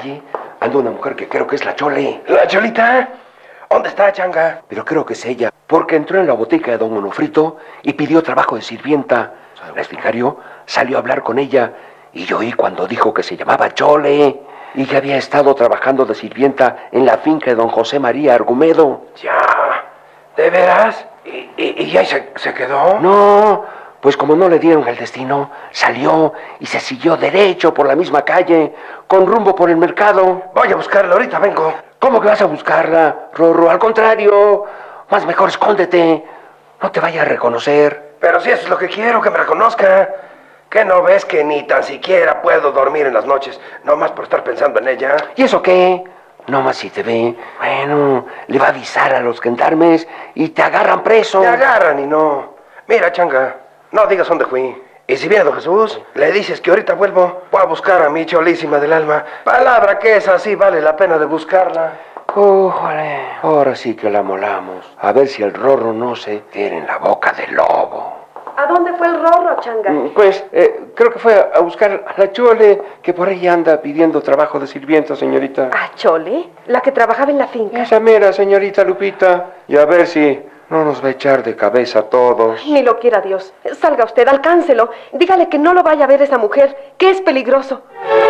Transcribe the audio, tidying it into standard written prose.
calle anda una mujer que creo que es la Chole. ¿La Cholita? ¿Dónde está, Changa? Pero creo que es ella, porque entró en la botica de don Onofrito y pidió trabajo de sirvienta. El vicario salió a hablar con ella y yo oí cuando dijo que se llamaba Chole y que había estado trabajando de sirvienta en la finca de don José María Argumedo. Ya, ¿de veras? ¿Y ahí se quedó? No, pues como no le dieron el destino, salió y se siguió derecho por la misma calle, con rumbo por el mercado. Voy a buscarla, ahorita vengo. ¿Cómo que vas a buscarla, Rorro? Al contrario, más mejor escóndete. No te vaya a reconocer. Pero si eso es lo que quiero, que me reconozca. ¿Qué no ves que ni tan siquiera puedo dormir en las noches, nomás por estar pensando en ella? ¿Y eso qué? Nomás si te ve, bueno, le va a avisar a los gendarmes y te agarran preso. Me agarran y no. Mira, Changa, no digas dónde fui. Y si viene don Jesús, le dices que ahorita vuelvo. Voy a buscar a mi Cholísima del alma. Palabra que es así, vale la pena de buscarla. Ujole, ahora sí que la molamos. A ver si el Rorro no se tiene en la boca del lobo. ¿A dónde fue el Rorro, Changa? Pues, creo que fue a buscar a la Chole, que por ahí anda pidiendo trabajo de sirvienta, señorita. ¿A Chole? ¿La que trabajaba en la finca? Esa mera, señorita Lupita. Y a ver si no nos va a echar de cabeza a todos. Ni lo quiera Dios. Salga usted, alcáncelo. Dígale que no lo vaya a ver esa mujer, que es peligroso.